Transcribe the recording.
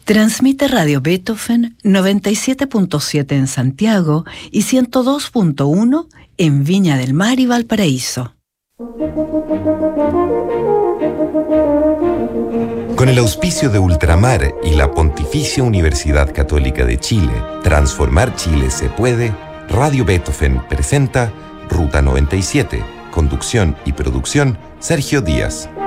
Transmite Radio Beethoven 97.7 en Santiago y 102.1 en Viña del Mar y Valparaíso. Con el auspicio de Ultramar y la Pontificia Universidad Católica de Chile, Transformar Chile se puede, Radio Beethoven presenta Ruta 97, conducción y producción Sergio Díaz.